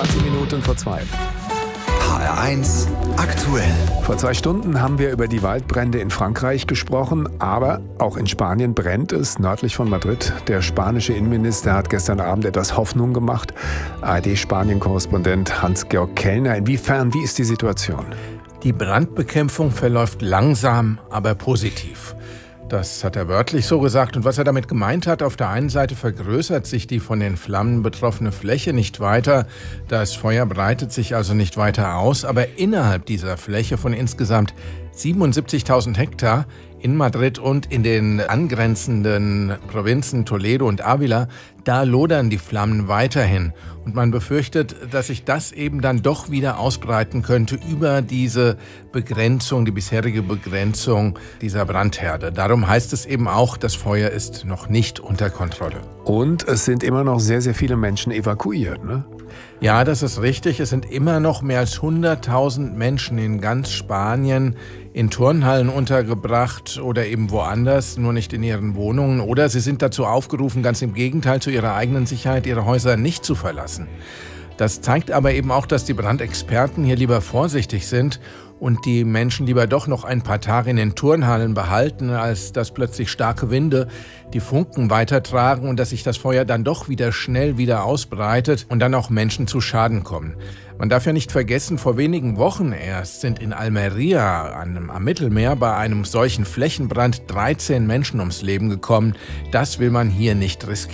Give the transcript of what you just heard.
20 Minuten vor 2. HR1 aktuell. Vor 2 Stunden haben wir über die Waldbrände in Frankreich gesprochen, aber auch in Spanien brennt es, nördlich von Madrid. Der spanische Innenminister hat gestern Abend etwas Hoffnung gemacht. ARD-Spanien-Korrespondent Hans-Georg Kellner. Inwiefern, wie ist die Situation? Die Brandbekämpfung verläuft langsam, aber positiv. Das hat er wörtlich so gesagt. Und was er damit gemeint hat, auf der einen Seite vergrößert sich die von den Flammen betroffene Fläche nicht weiter. Das Feuer breitet sich also nicht weiter aus. Aber innerhalb dieser Fläche von insgesamt 77.000 Hektar in Madrid und in den angrenzenden Provinzen Toledo und Ávila, da lodern die Flammen weiterhin. Und man befürchtet, dass sich das eben dann doch wieder ausbreiten könnte über diese Begrenzung, die bisherige Begrenzung dieser Brandherde. Darum heißt es eben auch, das Feuer ist noch nicht unter Kontrolle. Und es sind immer noch sehr, sehr viele Menschen evakuiert, ne? Ja, das ist richtig. Es sind immer noch mehr als 100.000 Menschen in ganz Spanien in Turnhallen untergebracht oder eben woanders, nur nicht in ihren Wohnungen. Oder sie sind dazu aufgerufen, ganz im Gegenteil, zu ihrer eigenen Sicherheit ihre Häuser nicht zu verlassen. Das zeigt aber eben auch, dass die Brandexperten hier lieber vorsichtig sind und die Menschen lieber doch noch ein paar Tage in den Turnhallen behalten, als dass plötzlich starke Winde die Funken weitertragen und dass sich das Feuer dann doch wieder schnell wieder ausbreitet und dann auch Menschen zu Schaden kommen. Man darf ja nicht vergessen, vor wenigen Wochen erst sind in Almería am Mittelmeer bei einem solchen Flächenbrand 13 Menschen ums Leben gekommen. Das will man hier nicht riskieren.